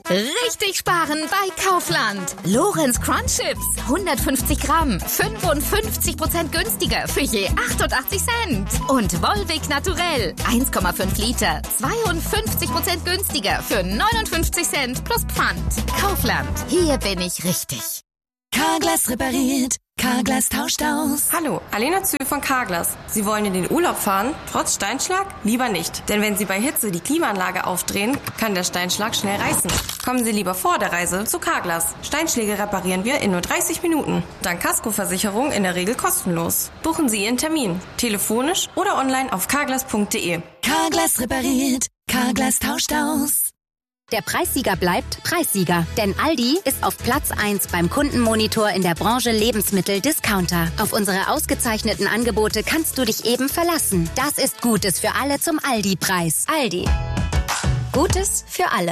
Richtig sparen bei Kaufland. Lorenz Crunch Chips, 150 Gramm, 55% günstiger für je 88 Cent. Und Volvic Naturell, 1,5 Liter, 52% günstiger für 59 Cent plus Pfand. Kaufland, hier bin ich richtig. Carglass repariert, Carglass tauscht aus. Hallo, Alena Zühl von Carglass. Sie wollen in den Urlaub fahren, trotz Steinschlag? Lieber nicht, denn wenn Sie bei Hitze die Klimaanlage aufdrehen, kann der Steinschlag schnell reißen. Kommen Sie lieber vor der Reise zu Carglass. Steinschläge reparieren wir in nur 30 Minuten. Dank Kaskoversicherung in der Regel kostenlos. Buchen Sie Ihren Termin, telefonisch oder online auf carglass.de. Carglass repariert, Carglass tauscht aus. Der Preissieger bleibt Preissieger, denn Aldi ist auf Platz 1 beim Kundenmonitor in der Branche Lebensmittel-Discounter. Auf unsere ausgezeichneten Angebote kannst du dich eben verlassen. Das ist Gutes für alle zum Aldi-Preis. Aldi. Gutes für alle.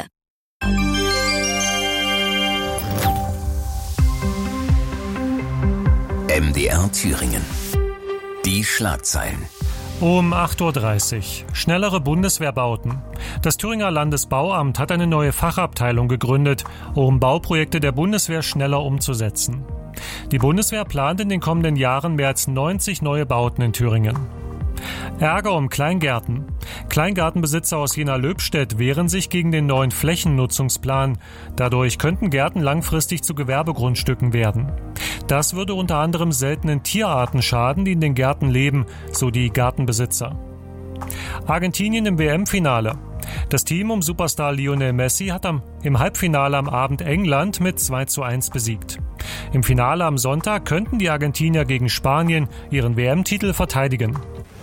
MDR Thüringen. Die Schlagzeilen. Um 8.30 Uhr. Schnellere Bundeswehrbauten. Das Thüringer Landesbauamt hat eine neue Fachabteilung gegründet, um Bauprojekte der Bundeswehr schneller umzusetzen. Die Bundeswehr plant in den kommenden Jahren mehr als 90 neue Bauten in Thüringen. Ärger um Kleingärten. Kleingartenbesitzer aus Jena-Löbstedt wehren sich gegen den neuen Flächennutzungsplan. Dadurch könnten Gärten langfristig zu Gewerbegrundstücken werden. Das würde unter anderem seltenen Tierarten schaden, die in den Gärten leben, so die Gartenbesitzer. Argentinien im WM-Finale. Das Team um Superstar Lionel Messi hat im Halbfinale am Abend England mit 2:1 besiegt. Im Finale am Sonntag könnten die Argentinier gegen Spanien ihren WM-Titel verteidigen.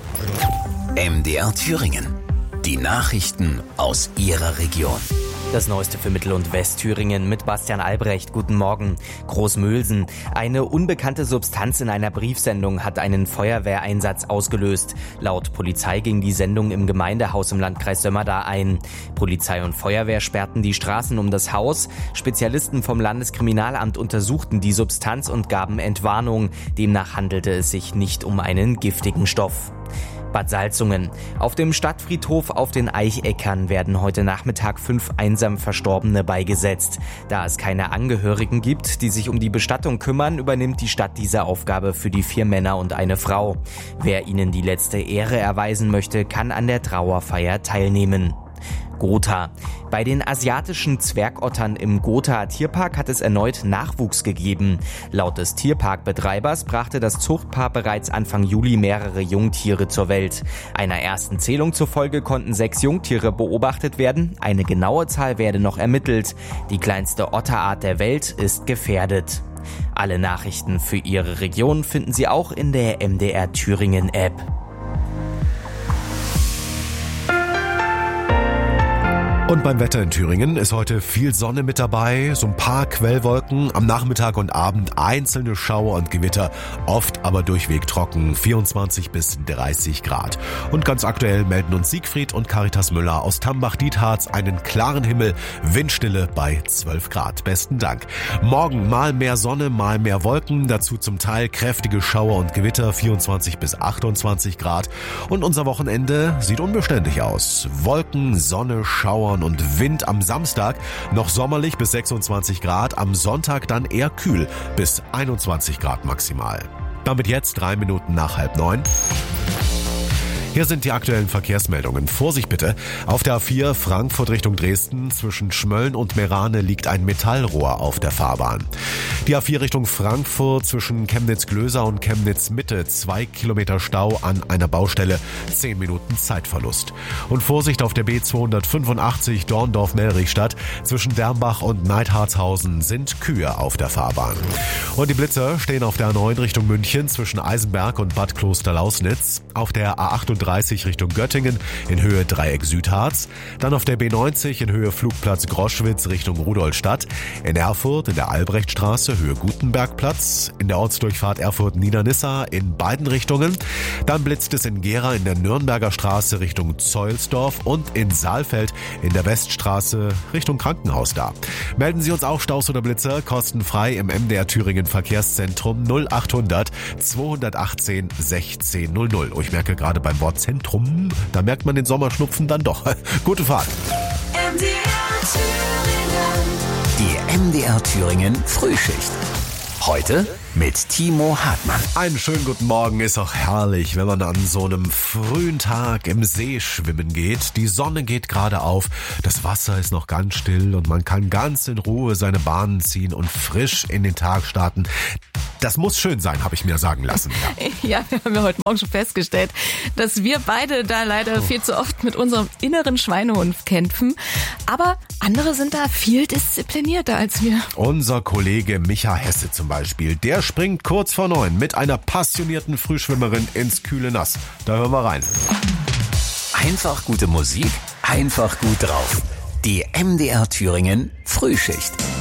MDR Thüringen. Die Nachrichten aus Ihrer Region. Das Neueste für Mittel- und Westthüringen mit Bastian Albrecht. Guten Morgen. Großmülsen. Eine unbekannte Substanz in einer Briefsendung hat einen Feuerwehreinsatz ausgelöst. Laut Polizei ging die Sendung im Gemeindehaus im Landkreis Sömmerda ein. Polizei und Feuerwehr sperrten die Straßen um das Haus. Spezialisten vom Landeskriminalamt untersuchten die Substanz und gaben Entwarnung. Demnach handelte es sich nicht um einen giftigen Stoff. Bad Salzungen. Auf dem Stadtfriedhof auf den Eicheckern werden heute Nachmittag 5 einsam Verstorbene beigesetzt. Da es keine Angehörigen gibt, die sich um die Bestattung kümmern, übernimmt die Stadt diese Aufgabe für die 4 Männer und eine Frau. Wer ihnen die letzte Ehre erweisen möchte, kann an der Trauerfeier teilnehmen. Gotha. Bei den asiatischen Zwergottern im Gotha Tierpark hat es erneut Nachwuchs gegeben. Laut des Tierparkbetreibers brachte das Zuchtpaar bereits Anfang Juli mehrere Jungtiere zur Welt. Einer ersten Zählung zufolge konnten 6 Jungtiere beobachtet werden. Eine genaue Zahl werde noch ermittelt. Die kleinste Otterart der Welt ist gefährdet. Alle Nachrichten für Ihre Region finden Sie auch in der MDR Thüringen App. Und beim Wetter in Thüringen ist heute viel Sonne mit dabei, so ein paar Quellwolken, am Nachmittag und Abend einzelne Schauer und Gewitter, oft aber durchweg trocken, 24 bis 30 Grad. Und ganz aktuell melden uns Siegfried und Caritas Müller aus Tambach-Dietharz einen klaren Himmel, Windstille bei 12 Grad. Besten Dank. Morgen mal mehr Sonne, mal mehr Wolken, dazu zum Teil kräftige Schauer und Gewitter, 24 bis 28 Grad. Und unser Wochenende sieht unbeständig aus. Wolken, Sonne, Schauer und Wind am Samstag, noch sommerlich bis 26 Grad, am Sonntag dann eher kühl bis 21 Grad maximal. Damit jetzt 3 Minuten nach 8:30. Hier sind die aktuellen Verkehrsmeldungen. Vorsicht bitte. Auf der A4 Frankfurt Richtung Dresden zwischen Schmölln und Meerane liegt ein Metallrohr auf der Fahrbahn. Die A4 Richtung Frankfurt zwischen Chemnitz-Glöser und Chemnitz-Mitte 2 Kilometer Stau an einer Baustelle, 10 Minuten Zeitverlust. Und Vorsicht auf der B285 Dorndorf-Mellrichstadt zwischen Dermbach und Neidharzhausen sind Kühe auf der Fahrbahn. Und die Blitzer stehen auf der A9 Richtung München zwischen Eisenberg und Bad Kloster-Lausnitz, auf der A38 Richtung Göttingen in Höhe Dreieck Südharz, dann auf der B90 in Höhe Flugplatz Groschwitz Richtung Rudolstadt, in Erfurt in der Albrechtstraße Höhe Gutenbergplatz, in der Ortsdurchfahrt Erfurt-Niedernissa in beiden Richtungen, dann blitzt es in Gera in der Nürnberger Straße Richtung Zeulsdorf und in Saalfeld in der Weststraße Richtung Krankenhaus da. Melden Sie uns auch Staus oder Blitzer kostenfrei im MDR Thüringen Verkehrszentrum 0800 218 1600. Ich merke gerade beim Wort Zentrum, da merkt man den Sommerschnupfen dann doch. Gute Fahrt. MDR Thüringen. MDR Thüringen Frühschicht. Heute mit Timo Hartmann. Einen schönen guten Morgen, ist auch herrlich, wenn man an so einem frühen Tag im See schwimmen geht. Die Sonne geht gerade auf, das Wasser ist noch ganz still und man kann ganz in Ruhe seine Bahnen ziehen und frisch in den Tag starten. Das muss schön sein, habe ich mir sagen lassen. Ja, wir haben ja heute Morgen schon festgestellt, dass wir beide da leider viel zu oft mit unserem inneren Schweinehund kämpfen. Aber andere sind da viel disziplinierter als wir. Unser Kollege Micha Hesse zum Beispiel, der springt kurz vor 9 mit einer passionierten Frühschwimmerin ins kühle Nass. Da hören wir rein. Einfach gute Musik, einfach gut drauf. Die MDR Thüringen Frühschicht.